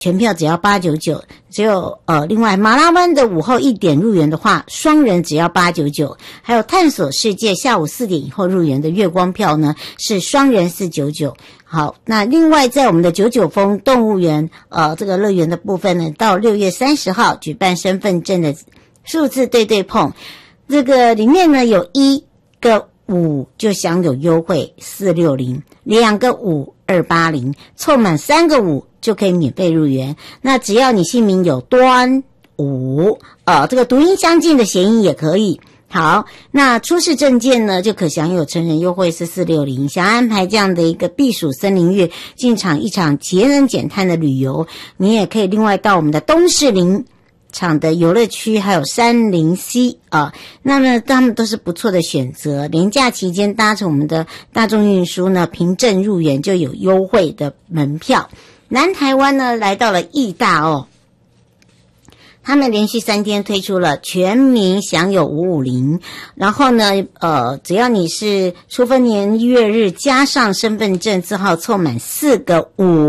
全票只要899，只有另外马拉湾的午后1点入园的话，双人只要899，还有探索世界下午4点以后入园的月光票呢是双人499。好，那另外在我们的99峰动物园这个乐园的部分呢，到6月30号举办身份证的数字对碰，这个里面呢有1个5就享有优惠460，2个5 280，凑满3个5就可以免费入园。那只要你姓名有端午这个读音相近的谐音也可以。好，那出示证件呢就可享有成人优惠是460。想安排这样的一个避暑森林月进场一场节能减碳的旅游，你也可以另外到我们的东势林场的游乐区还有山林溪那么他们都是不错的选择。连假期间搭乘我们的大众运输呢，凭证入园就有优惠的门票。南台湾呢来到了义大他们连续3天推出了全民享有550，然后呢只要你是出生年月日加上身份证字号凑满4个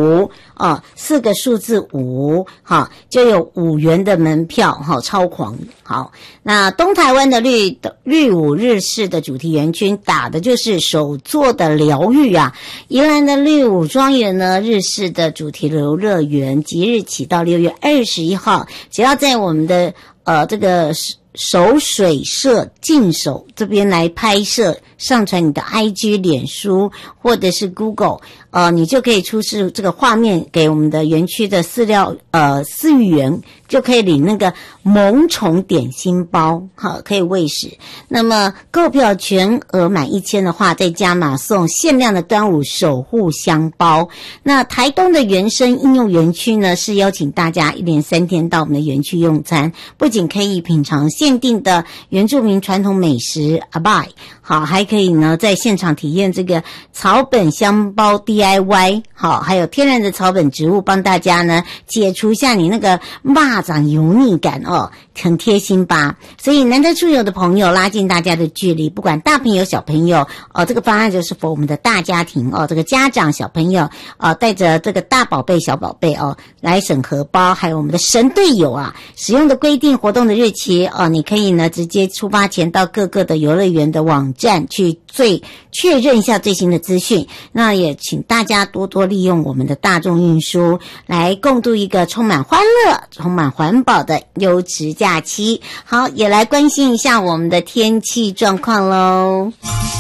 54个数字5就有5元的门票超狂。好，那东台湾的绿舞日式的主题园区打的就是手作的疗愈宜兰的绿舞庄园呢日式的主题游乐园即日起到6月21号，只要在我们的这个手水社进手这边来拍摄上传你的 IG 脸书或者是 Google你就可以出示这个画面给我们的园区的饲育员，就可以领那个萌宠点心包可以喂食。那么购票全额满1000的话再加码送限量的端午守护香包。那台东的原生应用园区呢是邀请大家1连3天到我们的园区用餐，不仅可以品尝限定的原住民传统美食阿拜，好，还可以呢在现场体验这个草本香包 DIY， 好，还有天然的草本植物帮大家呢解除一下你那个蚂蚱油腻感很贴心吧。所以难得出游的朋友拉近大家的距离，不管大朋友小朋友这个方案就是for我们的大家庭这个家长小朋友带着这个大宝贝小宝贝来省荷包，还有我们的神队友使用的规定活动的日期你可以呢直接出发前到各个的游乐园的网站去确认一下最新的资讯。那也请大家多多利用我们的大众运输来共度一个充满欢乐充满环保的优质假期。好，也来关心一下我们的天气状况咯。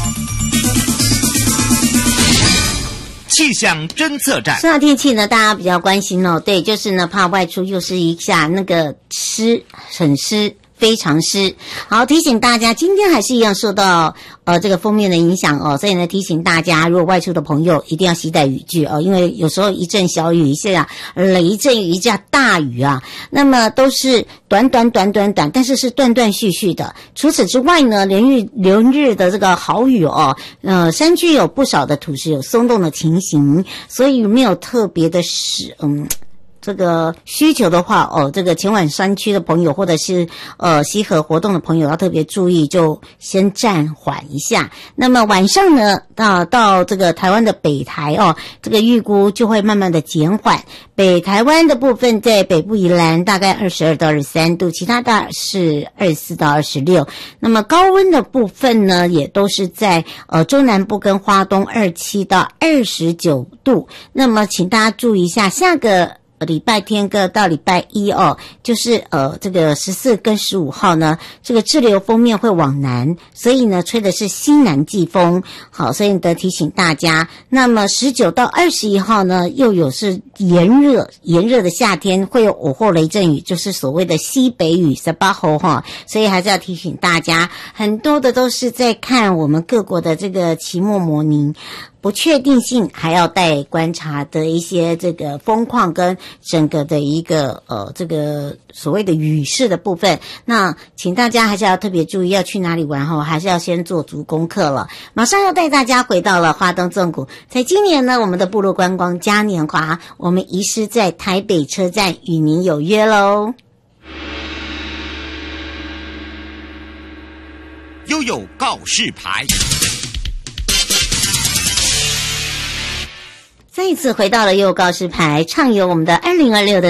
气象侦测站。 说到天气呢，大家比较关心对，就是呢怕外出又是一下那个很湿非常湿。好，提醒大家今天还是一样受到这个锋面的影响所以呢提醒大家如果外出的朋友一定要携带雨具因为有时候一阵小雨一下雷阵雨一下大雨那么都是短，但是是断断续续的。除此之外呢，连日的这个好雨山区有不少的土石有松动的情形，所以没有特别的这个需求的话这个前往山区的朋友或者是溪河活动的朋友要特别注意，就先暂缓一下。那么晚上呢到这个台湾的北台这个预估就会慢慢的减缓。北台湾的部分在北部宜兰大概22到23度，其他的是24到26。那么高温的部分呢也都是在中南部跟花东27到29度。那么请大家注意一下，下个礼拜天到礼拜一就是这个14跟15号呢，这个滞留锋面会往南，所以呢吹的是西南季风。好，所以呢提醒大家。那么19到21号呢又有是炎热的夏天，会有午后雷阵雨，就是所谓的西北雨18号所以还是要提醒大家，很多的都是在看我们各国的这个期末模拟，不确定性还要待观察的一些这个风况跟整个的一个这个所谓的雨势的部分。那请大家还是要特别注意要去哪里玩还是要先做足功课了。马上要带大家回到了花东纵谷，在今年呢我们的部落观光嘉年华，我们遗失在台北车站与您有约咯。 悠悠告示牌。 再一次回到了又告示牌，畅游我们的2026的